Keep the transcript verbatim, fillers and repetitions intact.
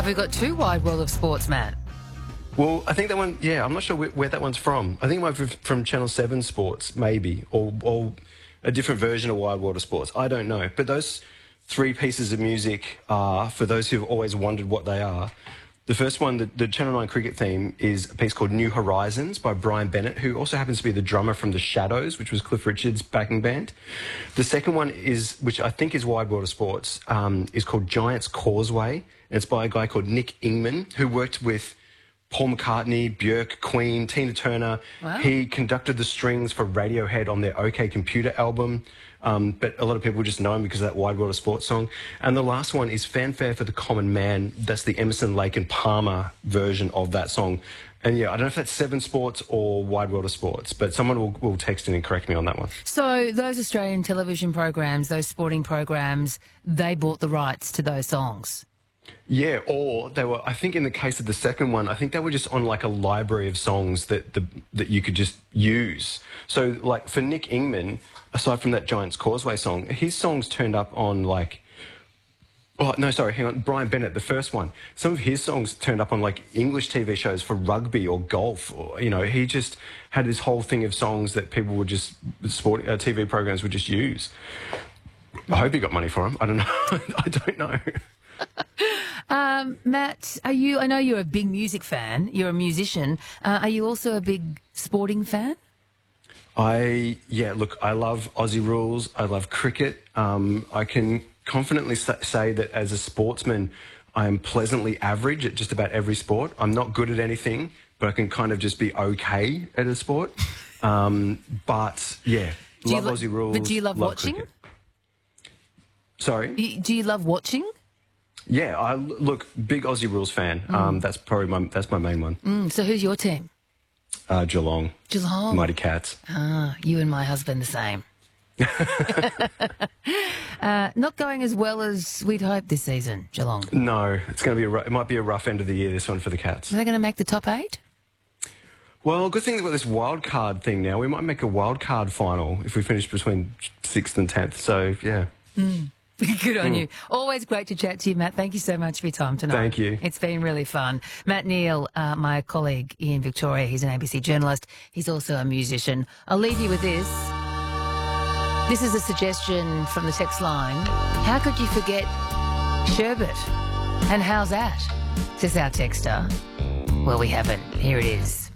we got two Wide World of Sports, Matt? Well, I think that one, yeah, I'm not sure where, where that one's from. I think it might be from Channel seven Sports, maybe, or, or a different version of Wide World of Sports. I don't know. But those three pieces of music are, for those who've always wondered what they are, the first one, the, the Channel nine cricket theme, is a piece called New Horizons by Brian Bennett, who also happens to be the drummer from The Shadows, which was Cliff Richard's backing band. The second one is, which I think is Wide World of Sports, um, is called Giant's Causeway, and it's by a guy called Nick Ingman, who worked with Paul McCartney, Björk, Queen, Tina Turner. Wow. He conducted the strings for Radiohead on their OK Computer album. Um, but a lot of people just know him because of that Wide World of Sports song. And the last one is Fanfare for the Common Man. That's the Emerson, Lake and Palmer version of that song. And yeah, I don't know if that's Seven Sports or Wide World of Sports, but someone will, will text in and correct me on that one. So those Australian television programs, those sporting programs, they bought the rights to those songs. Yeah, or they were, I think in the case of the second one, I think they were just on like a library of songs that the, that you could just use. So like for Nick Ingman, aside from that Giant's Causeway song, his songs turned up on like, oh, no, sorry, hang on, Brian Bennett, the first one. Some of his songs turned up on like English T V shows for rugby or golf. Or, you know, he just had this whole thing of songs that people would just, sport, uh, T V programs would just use. I hope he got money for them. I don't know. I don't know. Um, Matt, are you? I know you're a big music fan. You're a musician. Uh, are you also a big sporting fan? I yeah. Look, I love Aussie rules. I love cricket. Um, I can confidently say that as a sportsman, I am pleasantly average at just about every sport. I'm not good at anything, but I can kind of just be okay at a sport. Um, but yeah, Do love lo- Aussie rules. But do you love, love watching? Cricket. Sorry. You, do you love watching? Yeah, I look big Aussie rules fan. Mm. Um, that's probably my that's my main one. Mm, so who's your team? Uh, Geelong. Geelong. Mighty Cats. Ah, you and my husband the same. uh, not going as well as we'd hoped this season, Geelong. No, it's going to be a, it might be a rough end of the year, this one for the Cats. Are they going to make the top eight? Well, good thing about this wild card thing now. We might make a wild card final if we finish between sixth and tenth. So yeah. Mm. Good on mm. you. Always great to chat to you, Matt. Thank you so much for your time tonight. Thank you. It's been really fun. Matt Neal, uh, my colleague in Victoria, he's an A B C journalist. He's also a musician. I'll leave you with this. This is a suggestion from the text line. How could you forget sherbet? And how's that? Says our texter. Well, we haven't. Here it is.